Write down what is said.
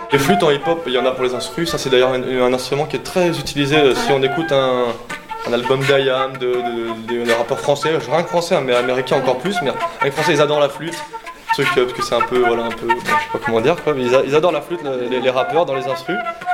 Les flûtes en hip-hop, il y en a pour les instrus. Ça, c'est d'ailleurs un instrument qui est très utilisé si on écoute un album d'IAM, des rappeurs français, rien que français, mais américains encore plus. Mais les Français, ils adorent la flûte. Parce que c'est un peu, bon, je sais pas comment dire, quoi, mais ils adorent la flûte, les rappeurs dans les instrus.